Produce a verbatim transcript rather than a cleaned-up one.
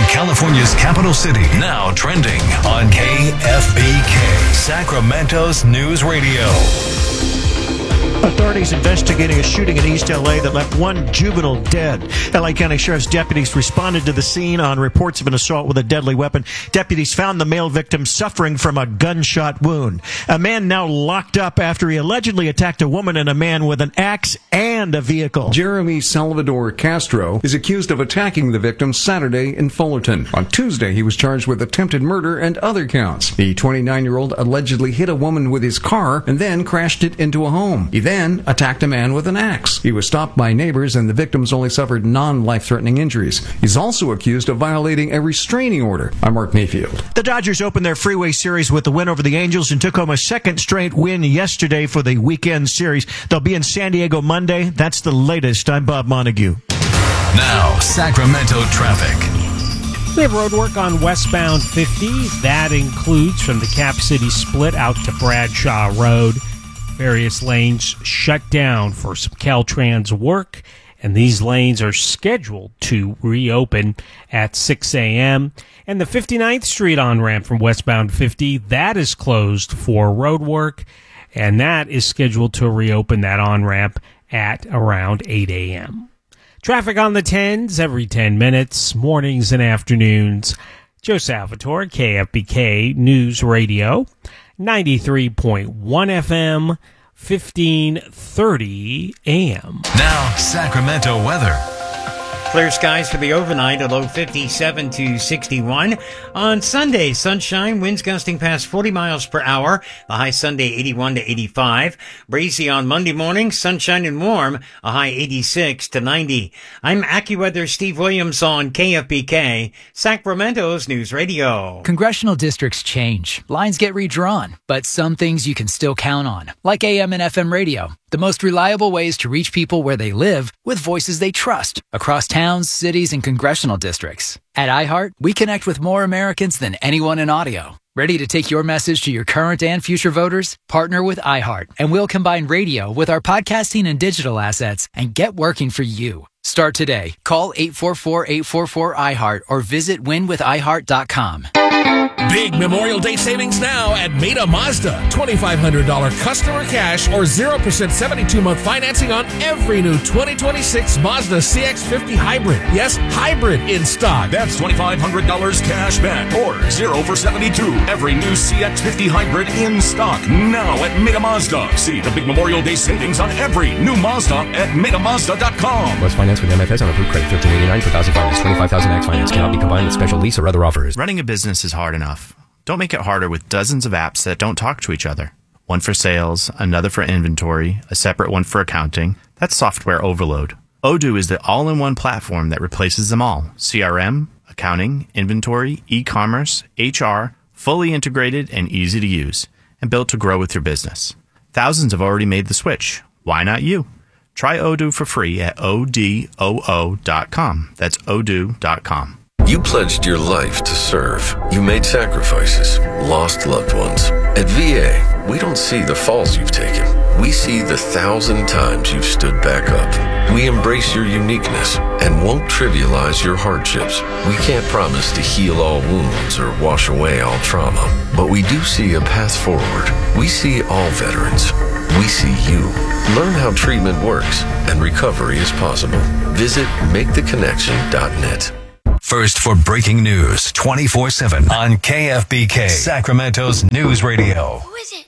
California's capital city. Now trending on K F B K, Sacramento's News Radio. Authorities investigating a shooting in East L A that left one juvenile dead. L A County Sheriff's deputies responded to the scene on reports of an assault with a deadly weapon. Deputies found the male victim suffering from a gunshot wound. A man now locked up after he allegedly attacked a woman and a man with an axe and a vehicle. Jeremy Salvador Castro is accused of attacking the victim Saturday in Fullerton. On Tuesday, he was charged with attempted murder and other counts. The twenty-nine-year-old allegedly hit a woman with his car and then crashed it into a home. He then attacked a man with an axe. He was stopped by neighbors and the victims only suffered non-life-threatening injuries. He's also accused of violating a restraining order. I'm Mark Mayfield. The Dodgers opened their Freeway Series with the win over the Angels and took home a second straight win yesterday for the weekend series. They'll be in San Diego Monday. That's the latest. I'm Bob Montague. Now, Sacramento traffic. We have road work on westbound fifty. That includes from the Cap City split out to Bradshaw Road. Various lanes shut down for some Caltrans work, and these lanes are scheduled to reopen at six a.m. And the fifty-ninth Street on-ramp from westbound fifty, that is closed for road work, and that is scheduled to reopen that on-ramp at around eight a.m. Traffic on the tens every ten minutes, mornings and afternoons. Joe Salvatore, K F B K News Radio, ninety-three point one F M, fifteen thirty A M. Now, Sacramento weather. Clear skies for the overnight, a low fifty-seven to sixty-one. On Sunday, sunshine, winds gusting past forty miles per hour. The high Sunday, eighty-one to eighty-five. Breezy on Monday morning, sunshine and warm, a high eighty-six to ninety. I'm AccuWeather Steve Williams on K F B K, Sacramento's News Radio. Congressional districts change. Lines get redrawn, but some things you can still count on, like A M and F M radio. The most reliable ways to reach people where they live with voices they trust across towns, cities, and congressional districts. At iHeart, we connect with more Americans than anyone in audio. Ready to take your message to your current and future voters? Partner with iHeart, and we'll combine radio with our podcasting and digital assets and get working for you. Start today. Call eight four four, eight four four, I heart or visit win with i heart dot com. Big Memorial Day savings now at Meta Mazda. twenty-five hundred dollars customer cash or zero percent seventy-two month financing on every new twenty twenty-six Mazda C X fifty Hybrid. Yes, hybrid in stock. That's twenty-five hundred dollars cash back or zero for seventy-two. Every new C X fifty Hybrid in stock now at Meta Mazda. See the big Memorial Day savings on every new Mazda at meta mazda dot com. Let's finance with M F S on approved credit. thirteen eighty-nine per thousand finance. twenty-five thousand max finance. Cannot be combined with special lease or other offers. Running a business is hard enough. Don't make it harder with dozens of apps that don't talk to each other. One for sales, another for inventory, a separate one for accounting. That's software overload. Odoo is the all-in-one platform that replaces them all. C R M, accounting, inventory, e-commerce, H R, fully integrated and easy to use, and built to grow with your business. Thousands have already made the switch. Why not you? Try Odoo for free at O D O O dot com. That's odoo dot com. You pledged your life to serve. You made sacrifices, lost loved ones. At V A, we don't see the falls you've taken. We see the thousand times you've stood back up. We embrace your uniqueness and won't trivialize your hardships. We can't promise to heal all wounds or wash away all trauma, but we do see a path forward. We see all veterans. We see you. Learn how treatment works and recovery is possible. Visit make the connection dot net. First for breaking news twenty-four seven on K F B K, Sacramento's News Radio. Who is it?